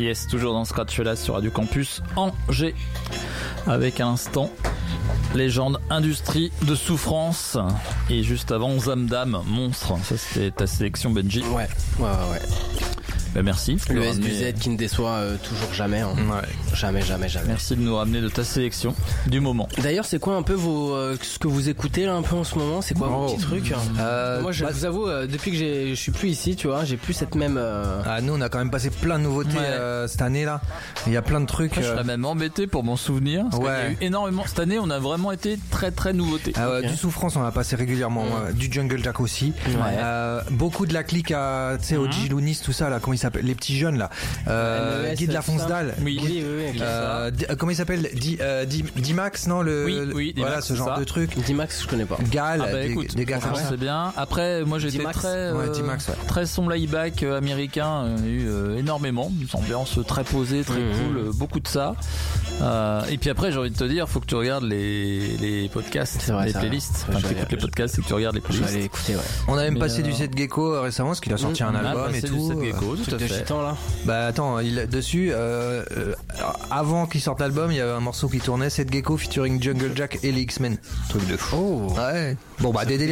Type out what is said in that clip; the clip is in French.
Yes, toujours dans Scratch-Là sur Radio Campus Angers. Avec à l'instant Légende, Industrie de Souffrance. Et juste avant Zamdam, Monstre. Ça c'était ta sélection, Benji. Ouais. Ben merci. Le S du Z qui ne déçoit toujours jamais. Hein. Ouais. Jamais. Merci de nous ramener de ta sélection du moment. D'ailleurs, c'est quoi un peu ce que vous écoutez là un peu en ce moment? C'est quoi vos petits trucs? Moi, je vous avoue, depuis que je suis plus ici, tu vois, j'ai plus cette même. Nous, on a quand même passé plein de nouveautés cette année là. Il y a plein de trucs. Moi, je serais même embêté pour m'en souvenir. Parce qu'il y a eu énormément. Cette année, on a vraiment été très très nouveautés. Du Souffrance, on a passé régulièrement. Du Jungle Jack aussi. Beaucoup de la clique à, tu sais, OG Lunis, tout ça là. Comment il s'appelle? Les petits jeunes là. Guy de la Fonce-Dalle. Oui. Comment il s'appelle? D-Max, non? Oui, voilà, D-Max, ce genre de truc. D-Max, je connais pas. Gal, écoute, des gars comme ça. C'est bien. Après, moi j'étais très son layback américain. Il y a eu énormément. Une ambiance très posée, très cool. Beaucoup de ça. Et puis après, j'ai envie de te dire, faut que tu regardes les podcasts, les playlists. Enfin, tu écoutes les podcasts et que tu regardes les playlists. Je vais aller écouter, On a même passé du Set Gecko récemment, parce qu'il a sorti un album et tout. Gecko, tout à fait. Là. Bah attends, dessus, avant qu'il sorte l'album, il y avait un morceau qui tournait, Set Gecko featuring Jungle Jack et les X-Men. Truc de fou. Oh. Ouais. Bon bah des